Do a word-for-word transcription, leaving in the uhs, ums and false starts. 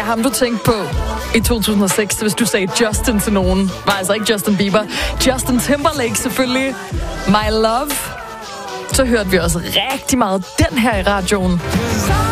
ham, du tænkte på i to tusind og seks, hvis du sagde Justin til nogen? Var altså ikke Justin Bieber. Justin Timberlake selvfølgelig. My Love. Så hørte vi også rigtig meget den her i radioen.